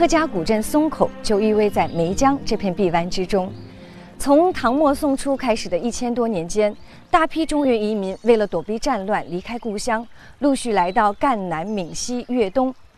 客家古镇松口就依偎在梅江这片碧湾之中。从唐末宋初开始的1000多年间，大批中原移民为了躲避战乱，离开故乡，陆续来到赣南、闽西、粤东。